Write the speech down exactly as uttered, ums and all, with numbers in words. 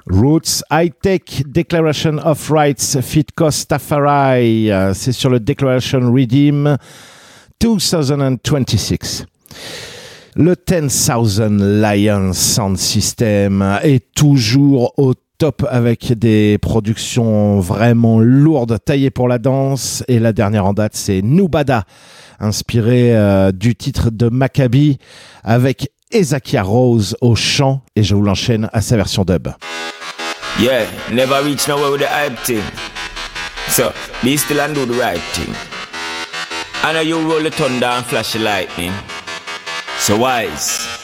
Roots High Tech Declaration of Rights Fit Costafari, c'est sur le Declaration Redeem deux mille vingt-six. Le ten thousand Lions Sound System est toujours au top avec des productions vraiment lourdes, taillées pour la danse. Et la dernière en date, c'est Nubada, inspiré euh, du titre de Maccabi, avec Ezakia Rose au chant. Et je vous l'enchaîne à sa version dub. Yeah, never reach nowhere with the hype thing. So, be still and do the right thing. I know you roll the thunder and flash the lightning. So wise.